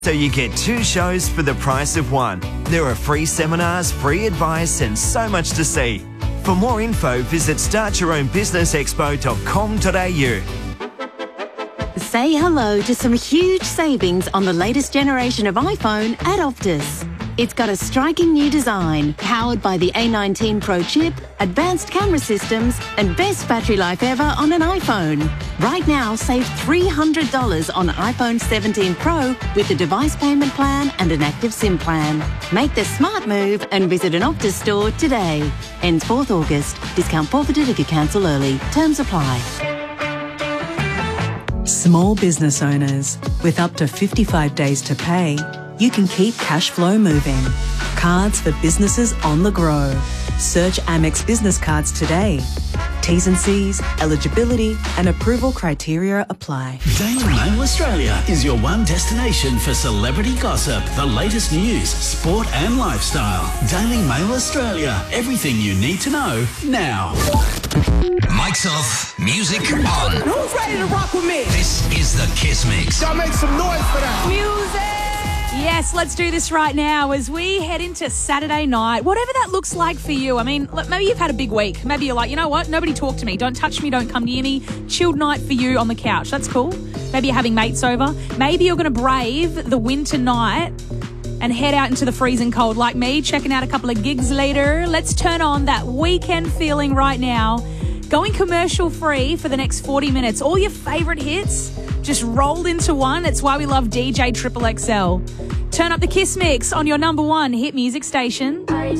So you get 2 shows for the price of 1. There are free seminars, free advice and so much to see. For more info, visit startyourownbusinessexpo.com.au. Say hello to some huge savings on the latest generation of iPhone at Optus. It's got a striking new design, powered by the A19 Pro chip, advanced camera systems, and best battery life ever on an iPhone. Right now, save $300 on iPhone 17 Pro with a device payment plan and an active SIM plan. Make the smart move and visit an Optus store today. Ends 4th August. Discount forfeited if you cancel early. Terms apply. Small business owners, with up to 55 days to pay, you can keep cash flow moving. Cards for businesses on the grow. Search Amex Business Cards today. T's and C's, eligibility and approval criteria apply. Daily Mail Australia is your one destination for celebrity gossip, the latest news, sport and lifestyle. Daily Mail Australia. Everything you need to know now. Mics off, music on. Who's ready to rock with me? This is the Kiss Mix. Y'all make some noise for that. Music! Yes, let's do this right now as we head into Saturday night, whatever that looks like for you. I mean, look, maybe you've had a big week. Maybe you're like, you know what? Nobody talk to me. Don't touch me. Don't come near me. Chilled night for you on the couch. That's cool. Maybe you're having mates over. Maybe you're going to brave the winter night and head out into the freezing cold like me, checking out a couple of gigs later. Let's turn on that weekend feeling right now. Going commercial free for the next 40 minutes. All your favourite hits just rolled into one. It's why we love DJ Triple XL. Turn up the Kiss Mix on your number 1 hit music station.